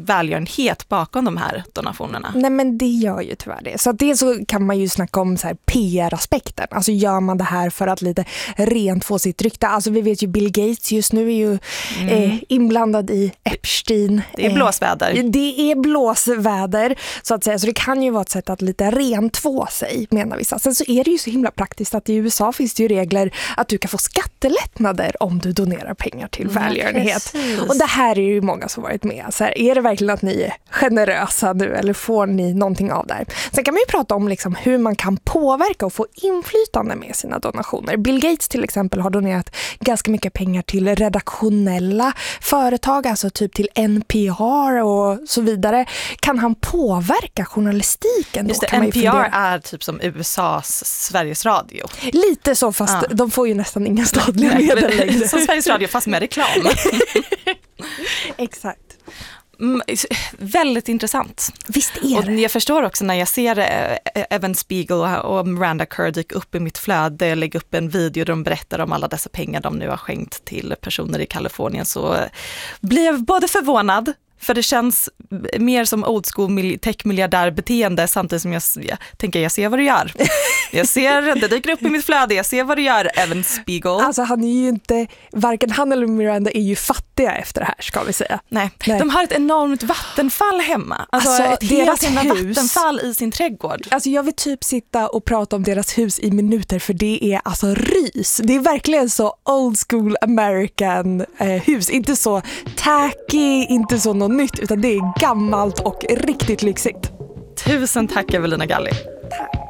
välgörenhet bakom de här donationerna. Nej, men det gör ju tyvärr det. Så att det så kan man ju snacka om så här PR-aspekten. Alltså gör man det här för att lite rent få sitt rykte. Alltså vi vet ju Bill Gates just nu är ju inblandad i Epstein. Det är blåsväder. Det är blåsväder så att säga. Så det kan ju vara ett sätt att lite rentvå sig, menar vissa. Sen så är det ju så himla praktiskt att i USA finns det ju regler att du kan få skattelättnader om du donerar pengar till välgörenhet. Och det här är ju många som varit med. Så här, är det verkligen att ni är generösa nu eller får ni någonting av det här? Sen kan man ju prata om liksom hur man kan påverka och få inflytande med sina donationer. Bill Gates till exempel har donerat ganska mycket pengar till redaktionella företag, alltså typ till NPR och så vidare. Kan han påverka journalistiken då? Just det, kan NPR är typ som USAs Sveriges Radio. Lite så, fast de får ju nästan inga statliga medel längre. Som Sveriges Radio fast med reklam. Exakt. Väldigt intressant. Visst är det. Och jag förstår också när jag ser Evan Spiegel och Miranda Kerr dyka upp i mitt flöde, jag lägger upp en video där de berättar om alla dessa pengar de nu har skänkt till personer i Kalifornien, så blir jag både förvånad, för det känns mer som old school tech-miljardärbeteende, samtidigt som jag tänker jag ser vad du gör. Jag ser, det dyker upp i mitt flöde, jag ser vad du gör, Evan Spiegel. Alltså han är ju inte, varken han eller Miranda är ju fattiga efter det här, ska vi säga. Nej. De har ett enormt vattenfall hemma. Alltså ett helt vattenfall i sin trädgård. Alltså jag vill typ sitta och prata om deras hus i minuter, för det är alltså rys. Det är verkligen så old school American hus. Inte så tacky, inte så något nytt, utan det är gammalt och riktigt lyxigt. Tusen tack Evelina Galli. Tack.